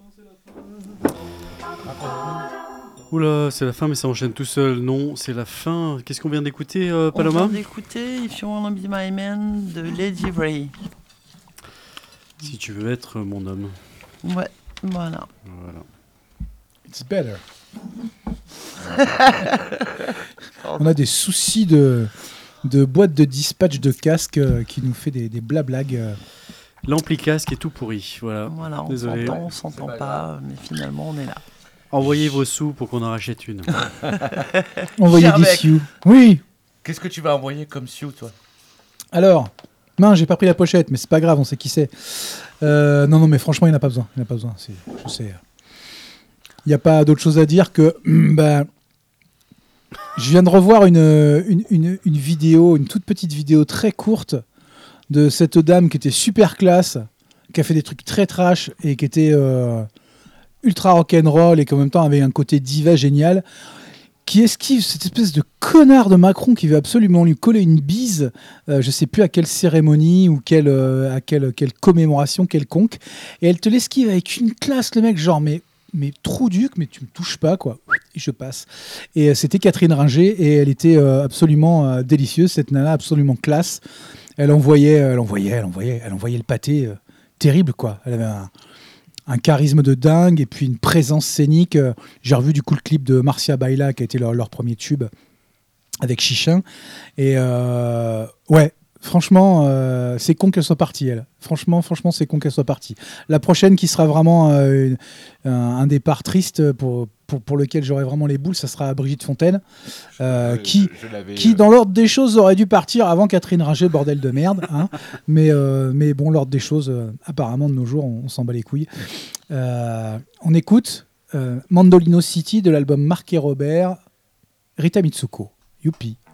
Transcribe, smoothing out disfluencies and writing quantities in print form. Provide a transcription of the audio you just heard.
Oula, c'est la fin, mais ça enchaîne tout seul. Non, c'est la fin. Qu'est-ce qu'on vient d'écouter, Paloma? On vient d'écouter If You Wanna Be My Man de Lady Ray. Si tu veux être mon homme. Ouais, voilà. It's better. On a des soucis de boîte de dispatch de casque qui nous fait des blablagues. L'ampli casque est tout pourri. Voilà, on désolé. s'entend, on s'entend pas, mais finalement on est là. Envoyez vos sous pour qu'on en rachète une. Envoyez des sioux. Oui. Qu'est-ce que tu vas envoyer comme sioux, toi? Alors, j'ai pas pris la pochette, mais c'est pas grave, on sait qui c'est. Non, mais franchement, il n'y en a pas besoin. Je sais. Il n'y a pas d'autre chose à dire que... je viens de revoir une vidéo, une toute petite vidéo très courte de cette dame qui était super classe, qui a fait des trucs très trash et qui était ultra rock'n'roll et qui en même temps avait un côté diva génial, qui esquive cette espèce de connard de Macron qui veut absolument lui coller une bise, je sais plus à quelle cérémonie ou à quelle commémoration quelconque, et elle te l'esquive avec une classe, le mec, genre mais trou duc, mais tu me touches pas, quoi. Et je passe. Et c'était Catherine Ringer et elle était absolument délicieuse, cette nana, absolument classe. Elle envoyait le pâté terrible, quoi. Elle avait un charisme de dingue et puis une présence scénique. J'ai revu du coup le clip de Marcia Baila qui a été leur premier tube avec Chichin. Et ouais, franchement, c'est con qu'elle soit partie, elle. Franchement, c'est con qu'elle soit partie. La prochaine qui sera vraiment un départ triste pour lequel j'aurai vraiment les boules, ça sera Brigitte Fontaine, qui dans l'ordre des choses aurait dû partir avant Catherine Ringer, bordel de merde. Hein. mais bon, l'ordre des choses, apparemment de nos jours, on s'en bat les couilles. On écoute Mandolino City de l'album Marc et Robert, Rita Mitsuko. Youpi.